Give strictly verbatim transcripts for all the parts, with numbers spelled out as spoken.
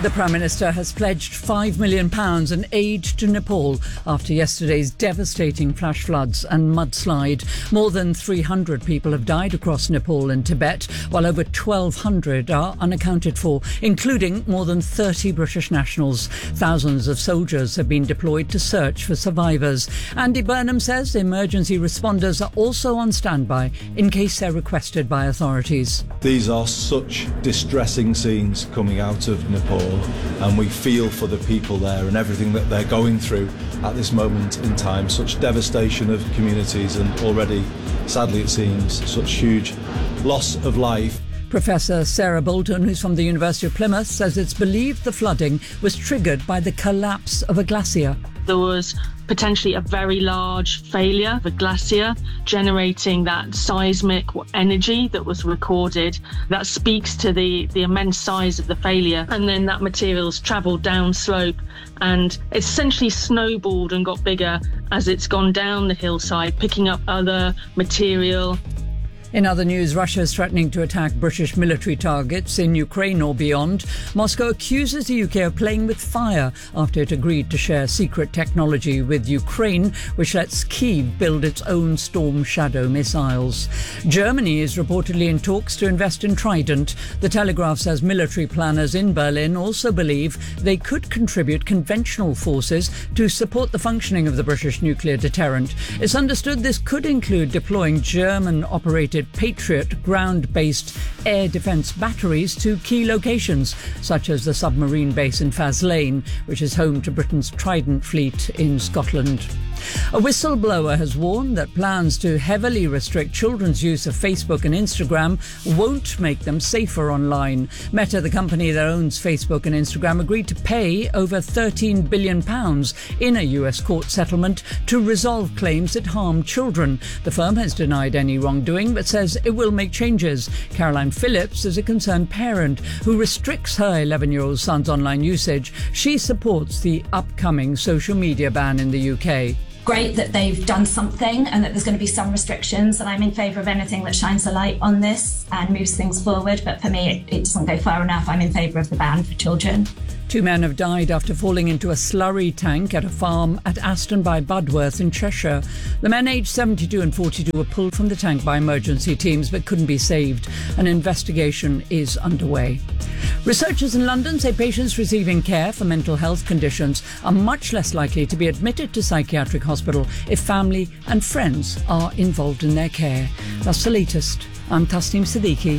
The Prime Minister has pledged five million pounds in aid to Nepal after yesterday's devastating flash floods and mudslide. More than three hundred people have died across Nepal and Tibet, while over twelve hundred are unaccounted for, including more than thirty British nationals. Thousands of soldiers have been deployed to search for survivors. Andy Burnham says emergency responders are also on standby in case they're requested by authorities. These are such distressing scenes coming out of Nepal, and we feel for the people there and everything that they're going through at this moment in time. Such devastation of communities and already, sadly it seems, such huge loss of life. Professor Sarah Bolton, who's from the University of Plymouth, says it's believed the flooding was triggered by the collapse of a glacier. There was potentially a very large failure of a glacier generating that seismic energy that was recorded. That speaks to the, the immense size of the failure. And then that material's travelled down slope and essentially snowballed and got bigger as it's gone down the hillside, picking up other material. In other news, Russia is threatening to attack British military targets in Ukraine or beyond. Moscow accuses the U K of playing with fire after it agreed to share secret technology with Ukraine, which lets Kyiv build its own Storm Shadow missiles. Germany is reportedly in talks to invest in Trident. The Telegraph says military planners in Berlin also believe they could contribute conventional forces to support the functioning of the British nuclear deterrent. It's understood this could include deploying German-operated Patriot ground-based air defence batteries to key locations, such as the submarine base in Faslane, which is home to Britain's Trident fleet in Scotland. A whistleblower has warned that plans to heavily restrict children's use of Facebook and Instagram won't make them safer online. Meta, the company that owns Facebook and Instagram, agreed to pay over thirteen billion pounds in a U S court settlement to resolve claims that harm children. The firm has denied any wrongdoing but says it will make changes. Caroline Phillips is a concerned parent who restricts her eleven-year-old son's online usage. She supports the upcoming social media ban in the U K. Great that they've done something and that there's going to be some restrictions, and I'm in favour of anything that shines a light on this and moves things forward, but for me it, it doesn't go far enough. I'm in favour of the ban for children. Two men have died after falling into a slurry tank at a farm at Aston by Budworth in Cheshire. The men aged seventy-two and forty-two were pulled from the tank by emergency teams but couldn't be saved. An investigation is underway. Researchers in London say patients receiving care for mental health conditions are much less likely to be admitted to psychiatric hospital if family and friends are involved in their care. That's the latest. I'm Tasneem Siddiqui.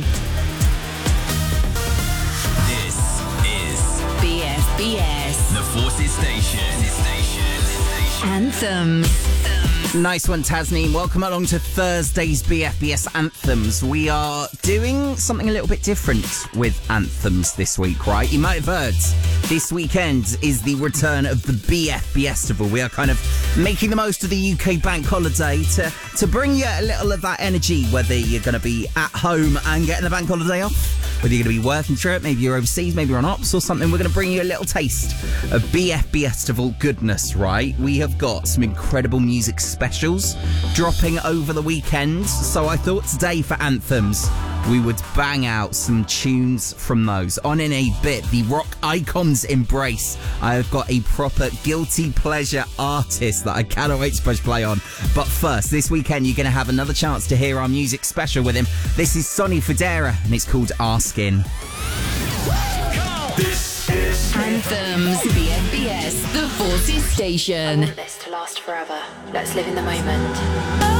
This is B F B S, the Forces Station. Anthems. Nice one, Tasneem. Welcome along to Thursday's B F B S Anthems. We are doing something a little bit different with Anthems this week, right? You might have heard this weekend is the return of the B F B Festival. We are kind of making the most of the U K bank holiday to, to bring you a little of that energy, whether you're going to be at home and getting the bank holiday off, whether you're going to be working through it, maybe you're overseas, maybe you're on ops or something. We're going to bring you a little taste of B F B Festival goodness, right? We have got some incredible music specials dropping over the weekend, so I thought today for Anthems we would bang out some tunes from those. On in a bit, the rock icons embrace. I have got a proper guilty pleasure artist that I cannot wait to push play on. But first, this weekend you're going to have another chance to hear our music special with him. This is Sonny Fodera and it's called Askin'. This is Anthems. B F B S, the Forces I Station. want this to last forever. Let's live in the moment.